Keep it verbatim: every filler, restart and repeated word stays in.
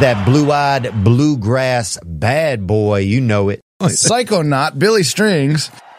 that blue-eyed bluegrass bad boy. You know it. Psychonaut Billy Strings.